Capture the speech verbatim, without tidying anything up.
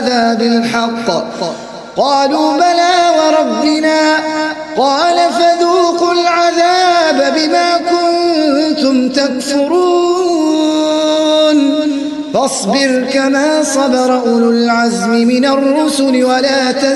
هذا بالحق؟ قالوا بلى وربنا. قال فذوقوا العذاب بما كنتم تكفرون. فاصبر كما صبر أولو العزم من الرسل ولا تستعجل